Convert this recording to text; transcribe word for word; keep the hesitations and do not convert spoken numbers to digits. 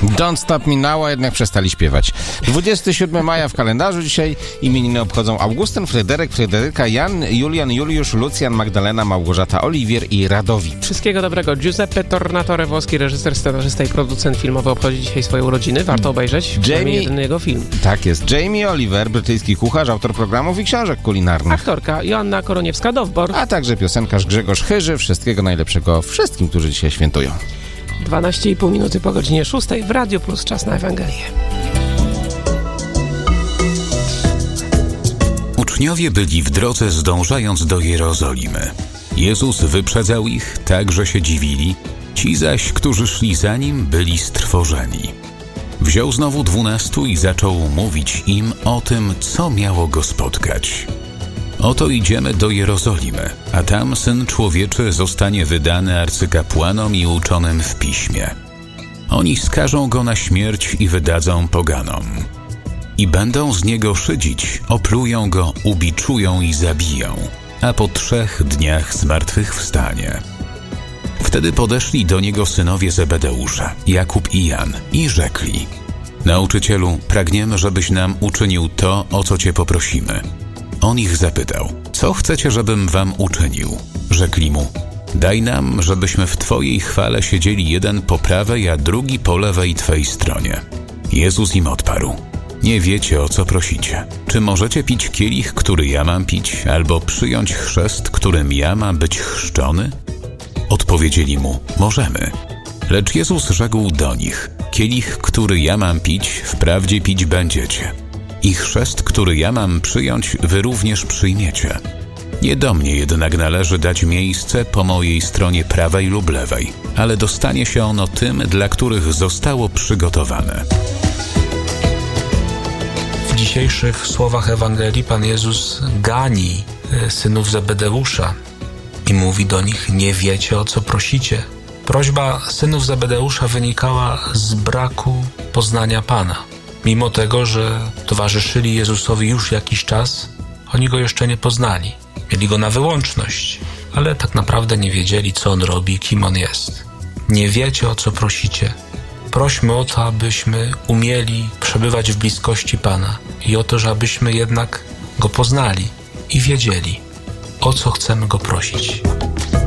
Don't Stop Me Now, a jednak przestali śpiewać. dwudziestego siódmego maja w kalendarzu dzisiaj imieniny obchodzą Augustyn, Fryderyk, Fryderyka, Jan, Julian, Juliusz, Lucjan, Magdalena, Małgorzata, Oliwier i Radowid. Wszystkiego dobrego. Giuseppe Tornatore, włoski reżyser, scenarzysta i producent filmowy, obchodzi dzisiaj swoje urodziny. Warto obejrzeć Jamie... jeden jego film. Tak jest. Jamie Oliver, brytyjski kucharz, autor programów i książek kulinarnych. Aktorka Joanna Koroniewska-Dowbor. A także piosenkarz Grzegorz Chyży. Wszystkiego najlepszego wszystkim, którzy dzisiaj świętują. dwanaście i pół minuty po godzinie szóstej w Radio Plus, czas na Ewangelię. Uczniowie byli w drodze, zdążając do Jerozolimy. Jezus wyprzedzał ich, tak że się dziwili, ci zaś, którzy szli za nim, byli strwożeni. Wziął znowu dwunastu i zaczął mówić im o tym, co miało go spotkać. Oto idziemy do Jerozolimy, a tam Syn Człowieczy zostanie wydany arcykapłanom i uczonym w piśmie. Oni skażą go na śmierć i wydadzą poganom. I będą z niego szydzić, oplują go, ubiczują i zabiją, a po trzech dniach zmartwychwstanie. Wtedy podeszli do niego synowie Zebedeusza, Jakub i Jan, i rzekli: Nauczycielu, pragniemy, żebyś nam uczynił to, o co cię poprosimy. On ich zapytał: co chcecie, żebym wam uczynił? Rzekli mu: daj nam, żebyśmy w twojej chwale siedzieli jeden po prawej, a drugi po lewej twej stronie. Jezus im odparł: nie wiecie, o co prosicie. Czy możecie pić kielich, który ja mam pić, albo przyjąć chrzest, którym ja mam być chrzczony? Odpowiedzieli mu: możemy. Lecz Jezus rzekł do nich: kielich, który ja mam pić, wprawdzie pić będziecie. I chrzest, który ja mam przyjąć, wy również przyjmiecie. Nie do mnie jednak należy dać miejsce po mojej stronie prawej lub lewej, ale dostanie się ono tym, dla których zostało przygotowane. W dzisiejszych słowach Ewangelii Pan Jezus gani synów Zebedeusza i mówi do nich: nie wiecie, o co prosicie. Prośba synów Zebedeusza wynikała z braku poznania Pana. Mimo tego, że towarzyszyli Jezusowi już jakiś czas, oni Go jeszcze nie poznali. Mieli Go na wyłączność, ale tak naprawdę nie wiedzieli, co On robi, kim On jest. Nie wiecie, o co prosicie. Prośmy o to, abyśmy umieli przebywać w bliskości Pana i o to, żebyśmy jednak Go poznali i wiedzieli, o co chcemy Go prosić.